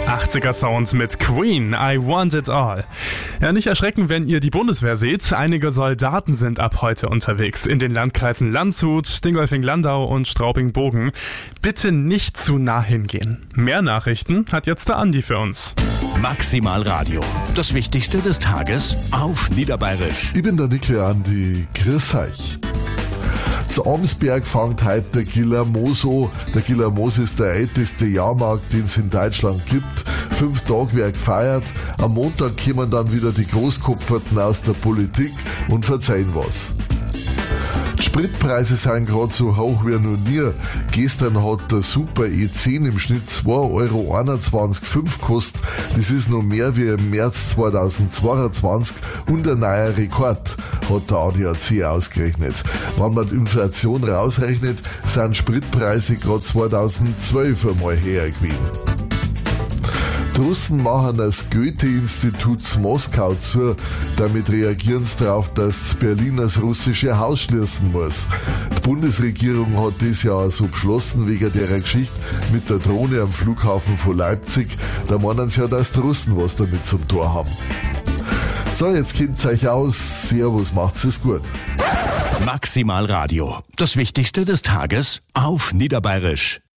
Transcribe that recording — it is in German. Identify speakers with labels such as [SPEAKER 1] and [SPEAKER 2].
[SPEAKER 1] 80er Sound mit Queen, I Want It All. Ja, nicht erschrecken, wenn ihr die Bundeswehr seht. Einige Soldaten sind ab heute unterwegs in den Landkreisen Landshut, Dingolfing-Landau und Straubing-Bogen. Bitte nicht zu nah hingehen. Mehr Nachrichten hat jetzt der Andi für uns.
[SPEAKER 2] Maximal Radio. Das Wichtigste des Tages auf Niederbayerisch.
[SPEAKER 3] Ich bin der Nikle Andi. Grüß euch. Zu Amsberg fängt heute der Gillermoos an. Der Gillermoos ist der älteste Jahrmarkt, den es in Deutschland gibt. 5 Tage wird gefeiert. Am Montag kommen dann wieder die Großkopferten aus der Politik und verzeihen was. Die Spritpreise sind gerade so hoch wie noch nie. Gestern hat der Super E10 im Schnitt 2,21,5 € gekostet. Das ist noch mehr wie im März 2022 und ein neuer Rekord, hat der ADAC ausgerechnet. Wenn man die Inflation rausrechnet, sind Spritpreise gerade 2012 einmal höher gewesen. Die Russen machen das Goethe-Institut Moskau zu. Damit reagieren sie darauf, dass das Berlin das russische Haus schließen muss. Die Bundesregierung hat das ja so beschlossen wegen der Geschichte mit der Drohne am Flughafen von Leipzig. Da meinen sie ja, dass die Russen was damit zum Tor haben. So, jetzt kennt's euch aus. Servus, macht's es gut.
[SPEAKER 2] Maximal Radio. Das Wichtigste des Tages auf Niederbayerisch.